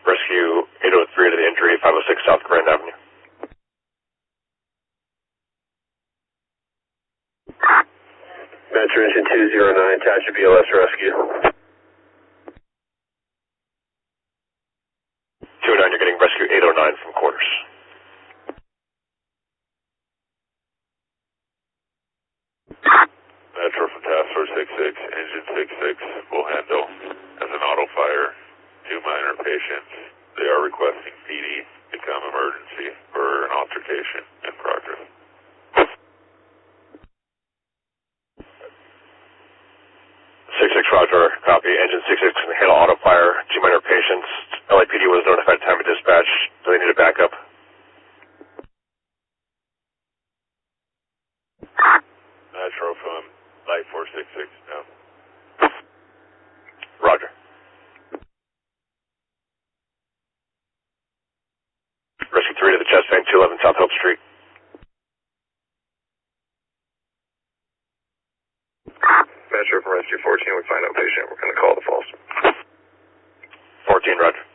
Rescue 803 to the injury, 506 South Grand Avenue. Metro Engine 209, Township BLS Rescue. 209, you're getting Rescue 809 from quarters. Metro from Task Force 66, Engine 66 will handle as an auto fire 2 minor patients. They are requesting PD become emergency for an altercation in progress. 66 Roger, copy. Engine 66 can handle auto fire, 2 minor patients. LAPD was notified time of dispatch. Do they need a backup? Metro from Light 466 now. Roger. Rescue 3 to the chest vein, 211 South Hope Street. Metro from Rescue 14, we find out patient. We're going to call the falls. 14, Roger.